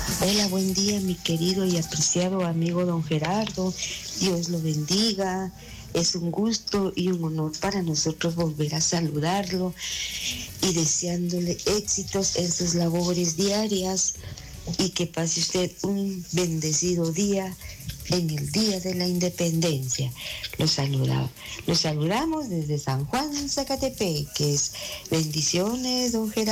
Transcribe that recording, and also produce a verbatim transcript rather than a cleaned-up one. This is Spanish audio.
Hola, buen día, mi querido y apreciado amigo don Gerardo. Dios lo bendiga. Es un gusto y un honor para nosotros volver a saludarlo y deseándole éxitos en sus labores diarias y que pase usted un bendecido día en el Día de la Independencia. Los saluda, los saludamos desde San Juan, Zacatepeques. Bendiciones, don Gerardo.